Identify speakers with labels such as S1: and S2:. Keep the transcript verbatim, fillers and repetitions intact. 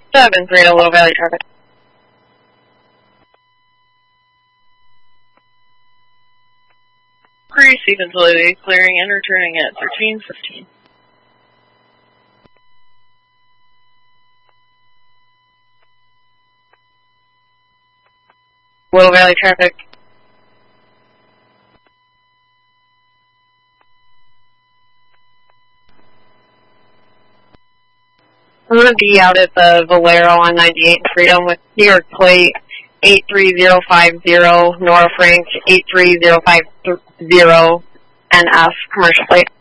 S1: seven three to Little Valley traffic. Crease eventually clearing and returning at thirteen fifteen. Little Valley traffic. I'm going to be out at the Valero on ninety-eight and Freedom with New York plate eight three zero five zero, Nora Frank eight three zero five zero, N F commercial plate.